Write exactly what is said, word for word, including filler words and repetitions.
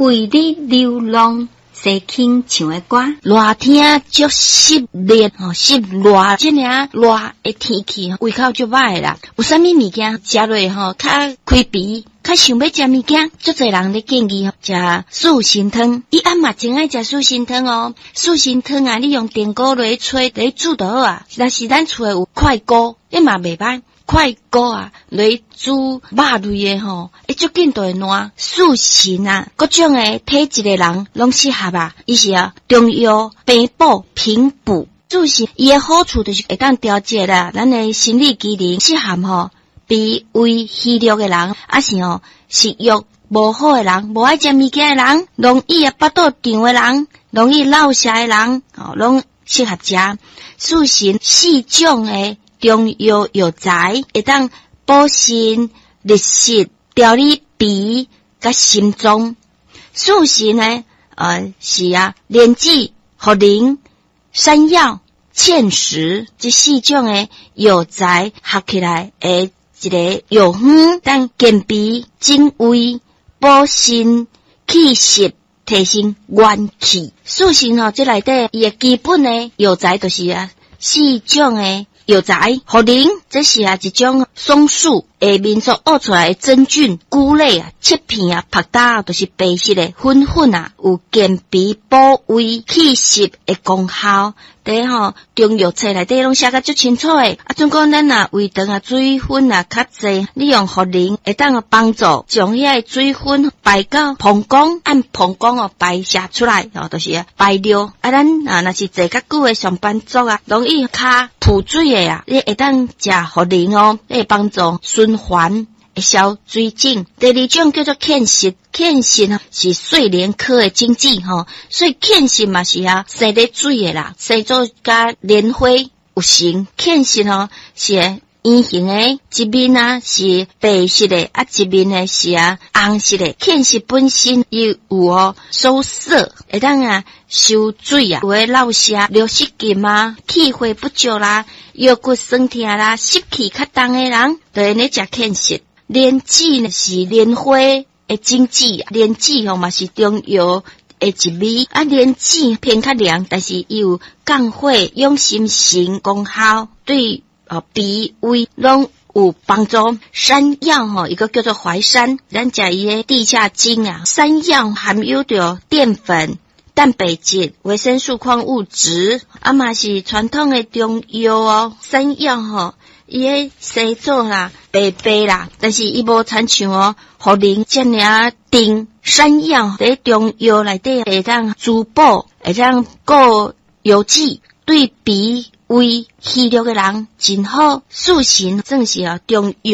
为你流浪。西轻唱的歌， 热天足湿热吼，湿热，即领热的天气，胃口足歹啦。有啥物物件食落吼，较开鼻，较想要食物件，足侪人咧建议食素心汤。伊暗嘛真爱食素心汤哦，素心汤啊，你用电锅来吹，来煮就好啊。若是咱厝诶有快锅，你嘛袂歹。快锅啊，来煮肉类诶吼，会足紧就会烂。素心啊，各种诶体质诶人拢适合啊。伊是啊，中药平补平补。素心伊诶好处就是会当调节啦，咱诶生理机能适合吼，脾胃虚弱诶人，啊是吼食欲无好诶人，无爱食物件诶人，容易啊腹肚胀诶人，容易落泻诶人，哦，拢适合食。素心四种诶。中药药材会当补肾利湿、调理脾甲心脏。素心呢，呃是啊，莲子、茯苓、山药、芡实这四种诶药材合起来诶一个药方，当健脾、整胃、补肾、祛湿、提升元气。素心吼，这内底伊诶基本诶药材就是啊四种诶。药材，茯苓这是啊一种松树下面所挖出来的真菌，菇类啊切片啊拍打就是白色的粉粉啊，有健脾补胃祛湿的功效。第吼中药册内底拢写甲足清楚诶，啊，总讲咱啊胃肠啊水分啊较济，你用茯苓会当帮助将遐个水分排到膀胱，按膀胱哦排泄出来，哦，就是排尿。啊，咱啊若是坐较久诶上班族啊，容易骹吐水诶啊，你会当食茯苓哦，你会帮助循环。会消水肿。第二种叫做芡实，芡实啊是睡莲科的种子吼，所以芡实嘛是啊生咧水的啦，生做甲莲花有成。芡实吼是圆形的，一面啊是白色的，啊一面呢是啊红色的。芡实本身又有哦收涩，会当啊收水啊，有诶落泻、流失禁啊、气血不足啦、腰骨酸痛啦、湿气较重诶人，就会咧食芡实。莲子呢是莲花的种子，莲子吼嘛是中药的一味。啊，莲子偏较凉，但是伊有降火、养心神功效，对呃脾胃拢有帮助。山药吼，一个叫做淮山，咱食伊的地下茎啊，山药含有着淀粉、蛋白质、维生素、矿物质，啊嘛是传统的中药哦。山药吼。伊诶生做啦白白啦，但是伊无亲像哦茯苓遮尔定。山药在中药内底会当滋补，会当固油脂，对脾胃虚弱诶人真好。素心正是啊中药